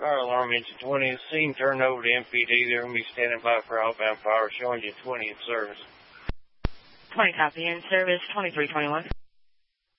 fire alarm engine 20 is seen. Turn over to MPD. They're going to be standing by for outbound power, showing you 20 in service. 20 copy, in service 2321.